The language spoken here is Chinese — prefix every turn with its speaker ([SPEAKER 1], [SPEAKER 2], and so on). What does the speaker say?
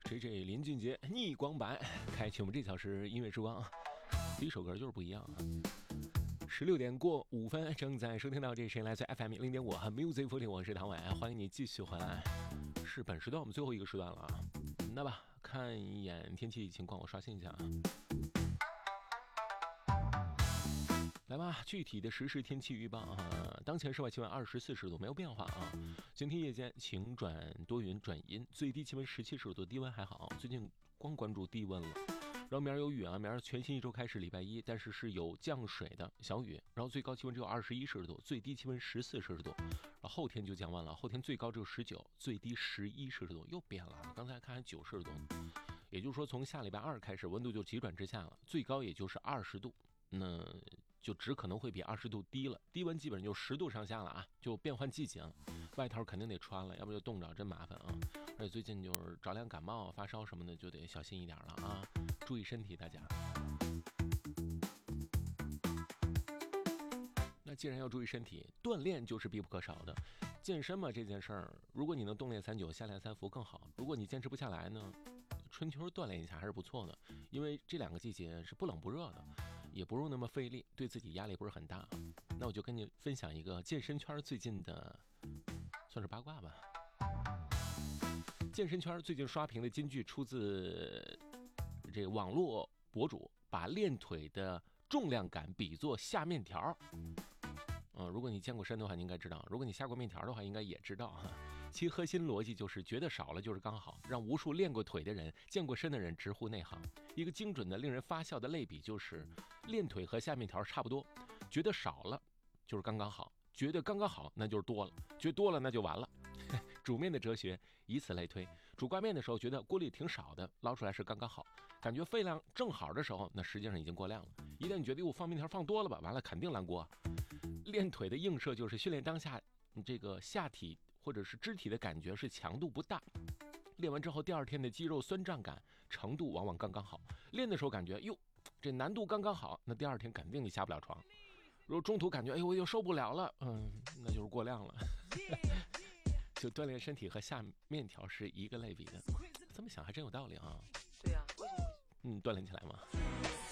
[SPEAKER 1] JJ 林俊杰逆光版，开启我们这小时音乐之光。第一首歌就是不一样啊。16点过5分，正在收听到这声音来自 FM 0.5和 Music 40，我是唐伟，欢迎你继续回来。是本时段我们最后一个时段了啊。那吧，看一眼天气情况，我刷新一下啊。来吧，具体的实时天气预报啊，当前室外气温24摄氏度，没有变化啊。今天夜间晴转多云转阴，最低气温17摄氏度，低温还好。最近光关注低温了。然后明儿有雨啊，明儿全新一周开始，礼拜一，但是有降水的小雨，然后最高气温只有21摄氏度，最低气温14摄氏度。然后后天就降温了，后天最高只有19，最低11摄氏度，又变了。刚才看还9摄氏度，也就是说从下礼拜二开始温度就急转直下了，最高也就是20度。那就只可能会比20度低了，低温基本上就10度上下了啊，就变换季节了，外套肯定得穿了，要不就冻着，真麻烦啊！而且最近就是着凉感冒、发烧什么的，就得小心一点了啊，注意身体，大家。那既然要注意身体，锻炼就是必不可少的。健身嘛，这件事儿，如果你能冬练3九，夏练3伏更好。如果你坚持不下来呢，春秋锻炼一下还是不错的，因为这2个季节是不冷不热的。也不用那么费力，对自己压力不是很大。那我就跟你分享一个健身圈最近的，算是八卦吧。健身圈最近刷屏的金句出自这个网络博主把练腿的重量感比作下面条。如果你健过身的话，你应该知道；如果你下过面条的话，应该也知道哈。其核心逻辑就是觉得少了就是刚好，让无数练过腿的人、健过身的人直呼内行。一个精准的、令人发笑的类比就是，练腿和下面条差不多，觉得少了就是刚刚好，觉得刚刚好那就是多了，觉得多了那就完了。煮面的哲学以此类推，煮挂面的时候觉得锅里挺少的，捞出来是刚刚好，感觉分量正好的时候，那实际上已经过量了。一旦你觉得我放面条放多了吧，完了肯定烂锅。练腿的映射就是训练当下这个下体或者是肢体的感觉是强度不大，练完之后第2天的肌肉酸胀感程度往往刚刚好。练的时候感觉哟这难度刚刚好，那第2天肯定你下不了床。如果中途感觉我又受不了了，那就是过量了。就锻炼身体和下面条是一个类比的，这么想还真有道理啊。
[SPEAKER 2] 对呀，
[SPEAKER 1] 锻炼起来嘛。